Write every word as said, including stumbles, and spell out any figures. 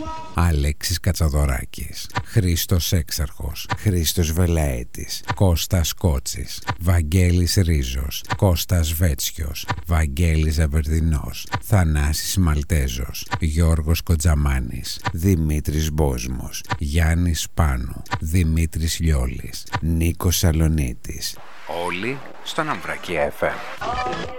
Αλέξης Κατσαδωράκης, Χρήστος Έξαρχος, Χρήστος Βελαέτης, Κώστας Κότσης, Βαγγέλης Ρίζος, Κώστας Βέτσιος, Βαγγέλης Ζαβερδινός, Θανάσης Μαλτέζος, Γιώργος Κοντζαμάνης, Δημήτρης Μπόσμος, Γιάννης Πάνου, Δημήτρης Λιόλης, Νίκος Σαλονίτης. Όλοι στον Αμβρακή εφ εμ.